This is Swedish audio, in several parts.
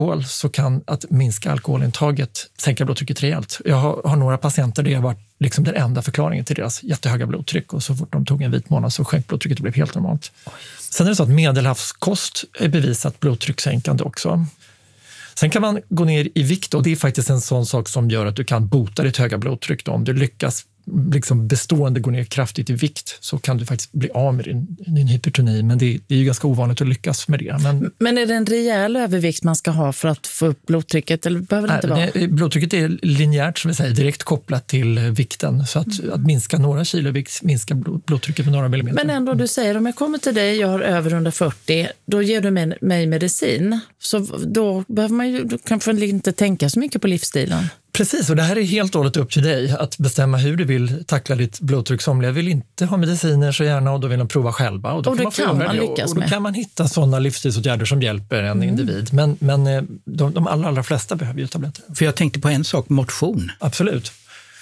alkohol så kan att minska alkoholintaget sänka blodtrycket rejält. Jag har några patienter där jag var liksom den enda förklaringen till deras jättehöga blodtryck och så fort de tog en vit månad så sjönk blodtrycket och blev helt normalt. Sen är det så att medelhavskost är bevisat blodtryckssänkande också. Sen kan man gå ner i vikt och det är faktiskt en sån sak som gör att du kan bota ditt höga blodtryck. Då. Om du lyckas liksom bestående gå ner kraftigt i vikt så kan du faktiskt bli av med din hypertoni. Men det är ju ganska ovanligt att lyckas med det. Men är det en rejäl övervikt man ska ha för att få upp blodtrycket? Eller behöver det inte vara? Blodtrycket är linjärt som vi säger, direkt kopplat till vikten. Så att minska några kilo vikt, minska blodtrycket med några millimeter. Men ändå, du säger om jag kommer till dig, jag har över 140, då ger du mig medicin. Så då behöver man ju kanske inte tänka så mycket på livsstilen. Precis, och det här är helt och hållet upp till dig att bestämma hur du vill tackla ditt blodtryck. Somliga vill inte ha mediciner så gärna och då vill de prova själva. Och då kan man lyckas med. Och då kan man hitta sådana livsstilsåtgärder som hjälper en individ. Men de allra flesta behöver ju tabletter. För jag tänkte på en sak, motion. Absolut.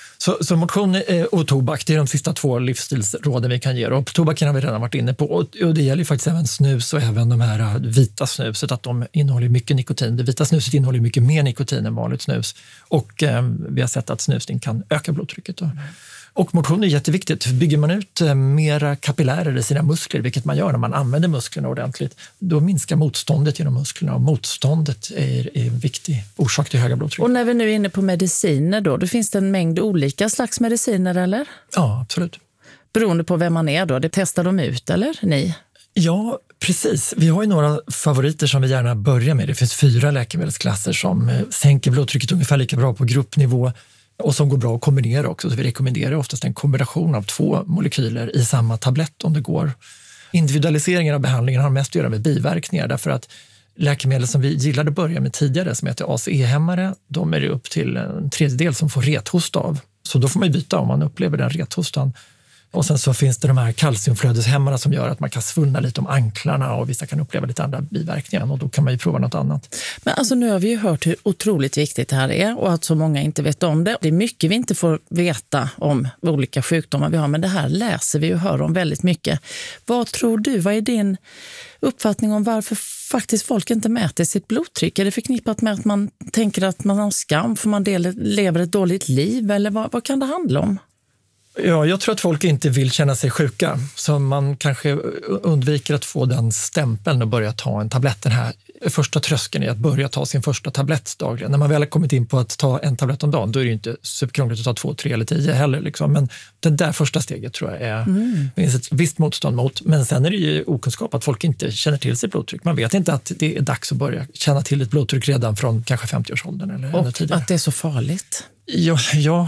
Så motion och tobak, det är de sista 2 livsstilsråden vi kan ge. Och tobaken har vi redan varit inne på. Och det gäller ju faktiskt även snus och även de här vita snuset, att de innehåller mycket nikotin. Det vita snuset innehåller mycket mer nikotin än vanligt snus. Och vi har sett att snusning kan öka blodtrycket. Och motion är jätteviktigt. Bygger man ut mera kapillärer i sina muskler, vilket man gör när man använder musklerna ordentligt, då minskar motståndet genom musklerna. Och motståndet är en viktig orsak till höga blodtryck. Och när vi nu är inne på mediciner då finns det en mängd olika slags mediciner, eller? Ja, absolut. Beroende på vem man är då, det testar de ut, eller ni? Ja, precis. Vi har ju några favoriter som vi gärna börjar med. Det finns 4 läkemedelsklasser som sänker blodtrycket ungefär lika bra på gruppnivå och som går bra att kombinera också. Så vi rekommenderar oftast en kombination av 2 molekyler i samma tablett om det går. Individualiseringen av behandlingen har mest att göra med biverkningar därför att läkemedel som vi gillade att börja med tidigare som heter ACE-hämmare, de är det upp till en tredjedel som får rethosta av. Så då får man ju byta om man upplever den rethostan. Och sen så finns det de här kalciumflödeshämmarna som gör att man kan svullna lite om anklarna och vissa kan uppleva lite andra biverkningar och då kan man ju prova något annat. Men alltså nu har vi ju hört hur otroligt viktigt det här är och att så många inte vet om det. Det är mycket vi inte får veta om olika sjukdomar vi har, men det här läser vi och hör om väldigt mycket. Vad tror du, vad är din uppfattning om varför faktiskt folk inte mäter sitt blodtryck? Är det förknippat med att man tänker att man har skam för man lever ett dåligt liv eller vad kan det handla om? Ja, jag tror att folk inte vill känna sig sjuka. Så man kanske undviker att få den stämpeln och börja ta en tablett. Den här första tröskeln är att börja ta sin första tablett dagligen. När man väl har kommit in på att ta en tablett om dagen, då är det ju inte superkrångligt att ta 2, 3 eller 10 heller. Liksom. Men det där första steget tror jag finns ett visst motstånd mot. Men sen är det ju okunskap att folk inte känner till sitt blodtryck. Man vet inte att det är dags att börja känna till ett blodtryck redan från kanske 50-årsåldern eller ännu tidigare. Och att det är så farligt. Jag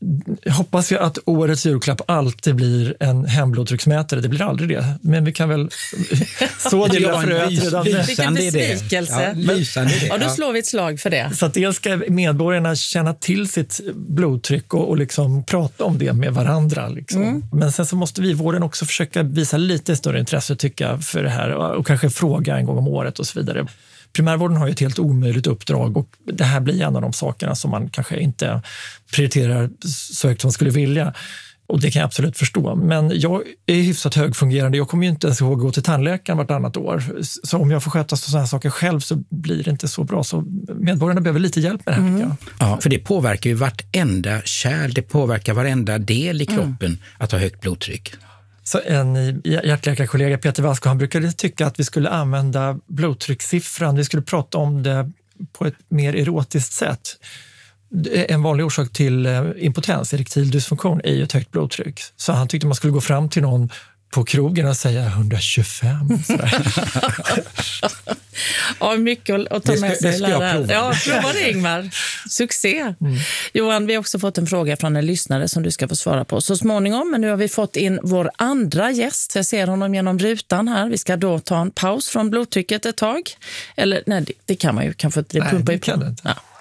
hoppas ju att årets julklapp alltid blir en hemblodtrycksmätare. Det blir aldrig det. Men vi kan väl så det fröet redan. Vilken besvikelse. Ja, då slår vi ett slag för det. Så att dels ska medborgarna känna till sitt blodtryck och liksom prata om det med varandra. Liksom. Men sen så måste vi i vården också försöka visa lite större intresse tycker jag, för det här och kanske fråga en gång om året och så vidare. Primärvården har ju ett helt omöjligt uppdrag och det här blir en av de sakerna som man kanske inte prioriterar så högt som man skulle vilja. Och det kan jag absolut förstå. Men jag är hyfsat högfungerande. Jag kommer ju inte ens ihåg att gå till tandläkaren vartannat år. Så om jag får sköta sådana här saker själv så blir det inte så bra. Så medborgarna behöver lite hjälp med det här. Mm. Ja, för det påverkar ju vartenda kärl. Det påverkar varenda del i kroppen att ha högt blodtryck. Så en hjärtläkarkollega, Peter Vasko, han brukade tycka att vi skulle använda blodtryckssiffran. Vi skulle prata om det på ett mer erotiskt sätt. En vanlig orsak till impotens, erektil dysfunktion, är ju ett högt blodtryck. Så han tyckte man skulle gå fram till någon på krogen och säga 125. Ja, mycket att ta med sig. Ja, prova det Ingmar. Succé. Johan, vi har också fått en fråga från en lyssnare som du ska få svara på så småningom. Men nu har vi fått in vår andra gäst. Jag ser honom genom rutan här. Vi ska då ta en paus från blodtrycket ett tag. Eller nej, det kan man ju. Kan få det pumpa i på. Nej, det kan det inte. Ja.